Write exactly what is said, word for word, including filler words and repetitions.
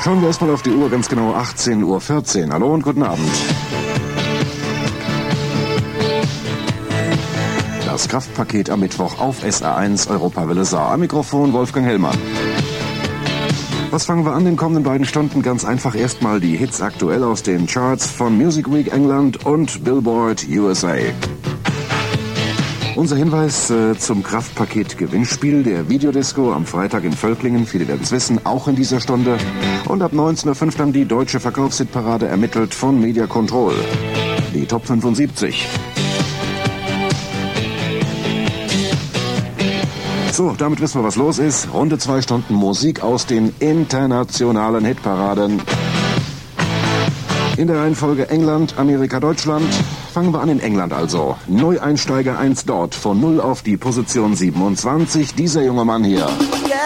Schauen wir erstmal auf die Uhr, ganz genau achtzehn Uhr vierzehn. Hallo und guten Abend. Das Kraftpaket am Mittwoch auf S R eins Europawelle Saar. Am Mikrofon Wolfgang Hellmann. Was fangen wir an den kommenden beiden Stunden? Ganz einfach erstmal die Hits aktuell aus den Charts von Music Week England und Billboard U S A. Unser Hinweis äh, zum Kraftpaket-Gewinnspiel der Videodisco am Freitag in Völklingen. Viele werden es wissen, auch in dieser Stunde. Und ab neunzehn Uhr fünf dann die deutsche Verkaufshitparade ermittelt von Media Control. Die Top fünfundsiebzig. So, damit wissen wir, was los ist. Runde zwei Stunden Musik aus den internationalen Hitparaden. In der Reihenfolge England, Amerika, Deutschland. Fangen wir an in England also. Neueinsteiger eins dort, von null auf die Position siebenundzwanzig. Dieser junge Mann hier.